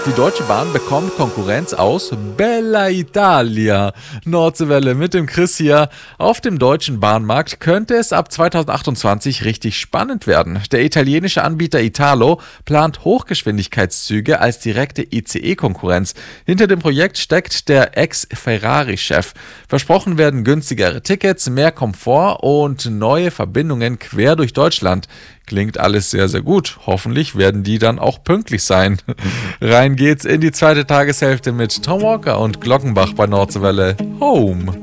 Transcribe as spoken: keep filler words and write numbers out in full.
Die Deutsche Bahn bekommt Konkurrenz aus Bella Italia. Nordseewelle mit dem Chris hier. Auf dem deutschen Bahnmarkt könnte es ab zweitausendachtundzwanzig richtig spannend werden. Der italienische Anbieter Italo plant Hochgeschwindigkeitszüge als direkte I C E-Konkurrenz. Hinter dem Projekt steckt der Ex-Ferrari-Chef. Versprochen werden günstigere Tickets, mehr Komfort und neue Verbindungen quer durch Deutschland. Klingt alles sehr, sehr gut. Hoffentlich werden die dann auch pünktlich sein. Rein geht's in die zweite Tageshälfte mit Tom Walker und Glockenbach bei Nordseewelle Home.